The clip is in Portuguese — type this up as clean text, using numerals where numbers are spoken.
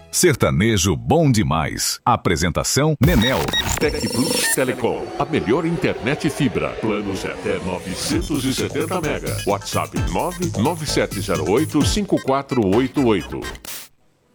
Sertanejo bom demais. Apresentação Nenel. Tec Plus Telecom, a melhor internet fibra. Planos até 970 mega. WhatsApp 997085488.